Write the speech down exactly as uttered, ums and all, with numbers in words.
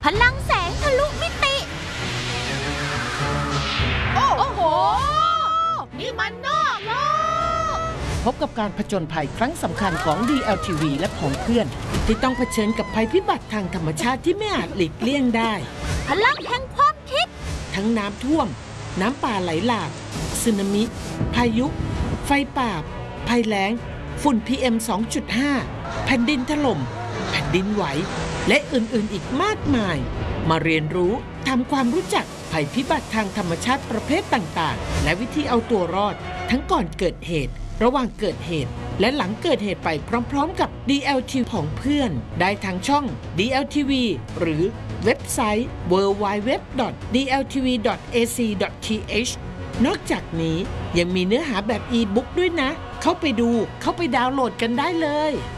พลังแสงทะลุมิติโอ้โหนี่มันนอกโลกพบกับการผจญภัยครั้งสำคัญของ ดี แอล ที วี และผองเพื่อนที่ต้องเผชิญกับภัยพิบัติทางธรรมชาติที่ไม่อาจหลีกเลี่ยงได้พลังแห่งความคิดทั้งน้ำท่วมน้ำป่าไหลหลากสึนามิพายุไฟป่าภัยแล้งฝุ่น พี เอ็ม สองจุดห้า แผ่นดินถล่มแผ่นดินไหวและอื่นๆอีกมากมายมาเรียนรู้ทำความรู้จักภัยพิบัติทางธรรมชาติประเภทต่างๆและวิธีเอาตัวรอดทั้งก่อนเกิดเหตุระหว่างเกิดเหตุและหลังเกิดเหตุไปพร้อมๆกับ ดี แอล ที วี ของเพื่อนได้ทางช่อง ดี แอล ที วี หรือเว็บไซต์ ดับเบิลยู ดับเบิลยู ดับเบิลยู ดอท ดี แอล ที วี ดอท เอ ซี ดอท ที เอช นอกจากนี้ยังมีเนื้อหาแบบอีบุ๊กด้วยนะเข้าไปดูเข้าไปดาวน์โหลดกันได้เลย